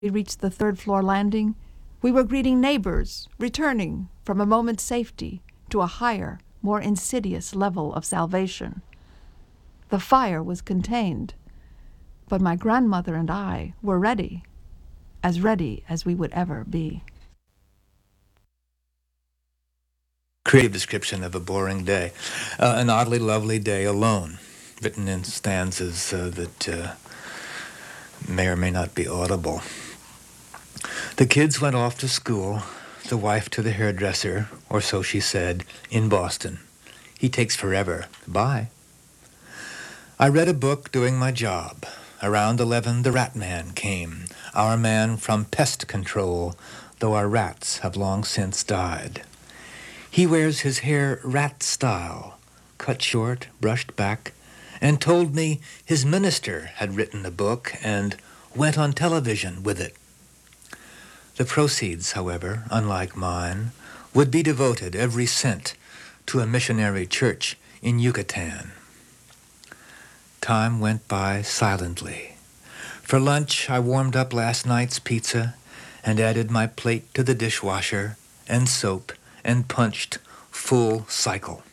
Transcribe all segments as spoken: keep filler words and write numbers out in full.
we reached the third floor landing, we were greeting neighbors, returning from a moment's safety to a higher, more insidious level of salvation. The fire was contained, but my grandmother and I were ready, as ready as we would ever be. Creative description of a boring day. Uh, an oddly lovely day alone, written in stanzas uh, that uh, may or may not be audible. The kids went off to school, the wife to the hairdresser, or so she said, in Boston. He takes forever. Bye. I read a book doing my job. Around eleven, the rat man came, our man from pest control, though our rats have long since died. He wears his hair rat style, cut short, brushed back, and told me his minister had written a book and went on television with it. The proceeds, however, unlike mine, would be devoted, every cent, to a missionary church in Yucatan. Time went by silently. For lunch, I warmed up last night's pizza and added my plate to the dishwasher and soap and punched full cycle.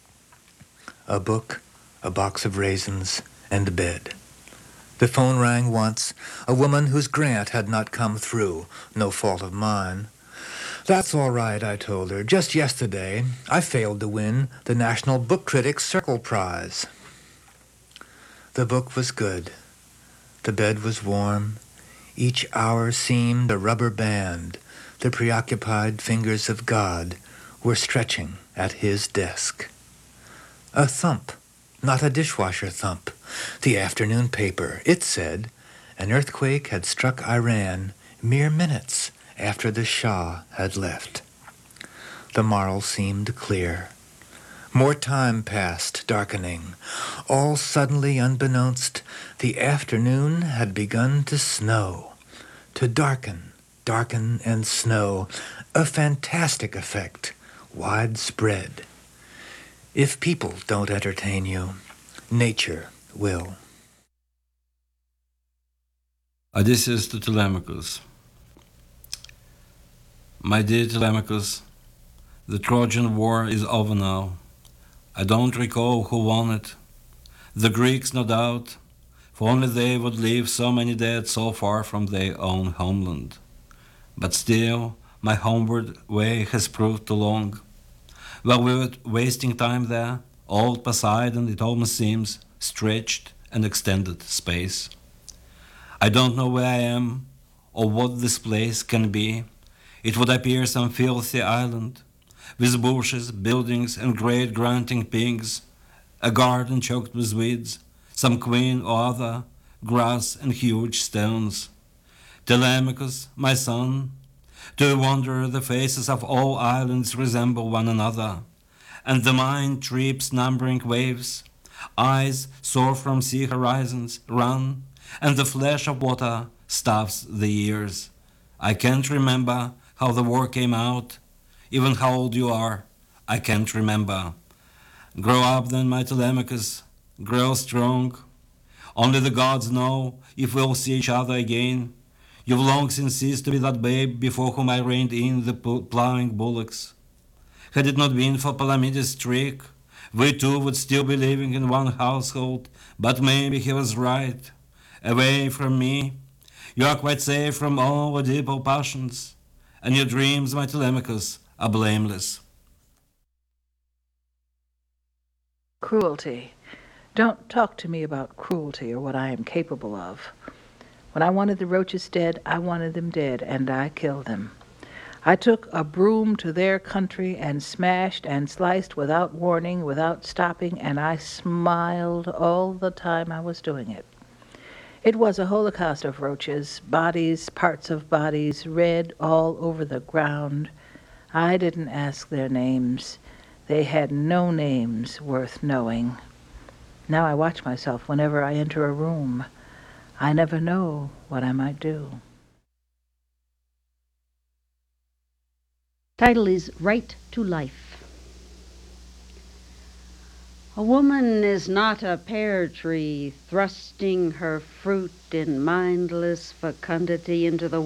A book, a box of raisins, and a bed. The phone rang once, a woman whose grant had not come through, no fault of mine. That's all right, I told her. Just yesterday, I failed to win the National Book Critics Circle Prize. The book was good. The bed was warm. Each hour seemed a rubber band. The preoccupied fingers of God were stretching at his desk. A thump, not a dishwasher thump. The afternoon paper, it said, an earthquake had struck Iran mere minutes after the Shah had left. The moral seemed clear. More time passed, darkening. All suddenly unbeknownst, the afternoon had begun to snow, to darken, darken and snow, a fantastic effect, widespread. If people don't entertain you, nature will. Odysseus to Telemachus. My dear Telemachus, the Trojan War is over now. I don't recall who won it. The Greeks, no doubt, for only they would leave so many dead so far from their own homeland. But still, my homeward way has proved too long. While we were wasting time there, old Poseidon, it almost seems, stretched and extended space. I don't know where I am, or what this place can be. It would appear some filthy island, with bushes, buildings, and great grunting pigs, a garden choked with weeds, some queen or other, grass and huge stones. Telemachus, my son, do you wonder the faces of all islands resemble one another, and the mind trips numbering waves, eyes soar from sea horizons, run, and the flash of water stuffs the ears. I can't remember how the war came out, even how old you are, I can't remember. Grow up then, my Telemachus, grow strong. Only the gods know if we'll see each other again. You've long since ceased to be that babe before whom I reined in the ploughing bullocks. Had it not been for Palamedes' trick, we two would still be living in one household, but maybe he was right. Away from me, you are quite safe from all Oedipal passions, and your dreams, my Telemachus, are blameless. Cruelty. Don't talk to me about cruelty or what I am capable of. When I wanted the roaches dead, I wanted them dead, and I killed them. I took a broom to their country and smashed and sliced without warning, without stopping, and I smiled all the time I was doing it. It was a holocaust of roaches, bodies, parts of bodies, red all over the ground. I didn't ask their names. They had no names worth knowing. Now I watch myself whenever I enter a room. I never know what I might do. Title is Right to Life. A woman is not a pear tree thrusting her fruit in mindless fecundity into the